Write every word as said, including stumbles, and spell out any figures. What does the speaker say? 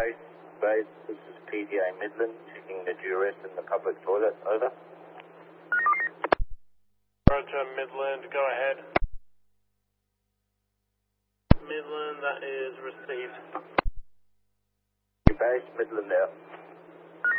base, base, this is P D A Midland, checking the duress in the public toilet, over. Roger, Midland, go ahead. Midland, that is received. Base, Midland out.